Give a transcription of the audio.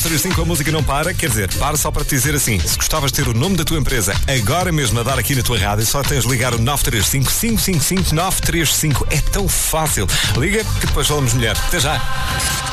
935 a música não para, quer dizer, para só para te dizer assim, se gostavas de ter o nome da tua empresa agora mesmo a dar aqui na tua rádio, só tens de ligar o 935 555 935. É tão fácil. Liga que depois falamos melhor. Até já.